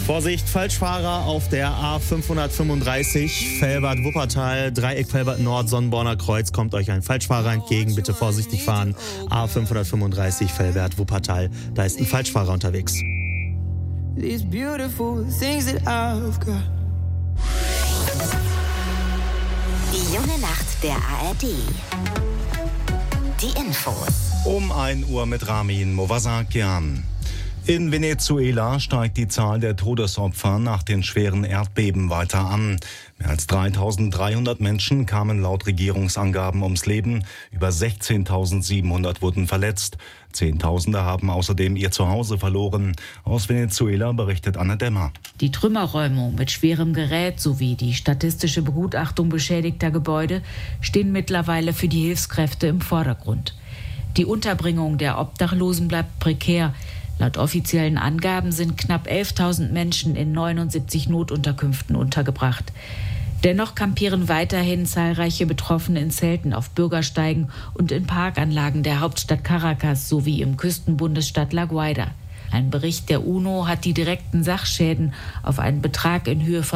Vorsicht, Falschfahrer auf der A535, Velbert-Wuppertal, Dreieck Velbert-Nord, Sonnenborner Kreuz, kommt euch ein Falschfahrer entgegen, bitte vorsichtig fahren. A535, Velbert-Wuppertal, da ist ein Falschfahrer unterwegs. These beautiful things that I've got. Die junge Nacht der ARD. Die Infos. Um 1 Uhr mit Ramin Movasakian. In Venezuela steigt die Zahl der Todesopfer nach den schweren Erdbeben weiter an. Mehr als 3.300 Menschen kamen laut Regierungsangaben ums Leben. Über 16.700 wurden verletzt. Zehntausende haben außerdem ihr Zuhause verloren. Aus Venezuela berichtet Anne Dämmer. Die Trümmerräumung mit schwerem Gerät sowie die statistische Begutachtung beschädigter Gebäude stehen mittlerweile für die Hilfskräfte im Vordergrund. Die Unterbringung der Obdachlosen bleibt prekär. Laut offiziellen Angaben sind knapp 11.000 Menschen in 79 Notunterkünften untergebracht. Dennoch kampieren weiterhin zahlreiche Betroffene in Zelten auf Bürgersteigen und in Parkanlagen der Hauptstadt Caracas sowie im Küstenbundesstaat La Guaira. Ein Bericht der UNO hat die direkten Sachschäden auf einen Betrag in Höhe von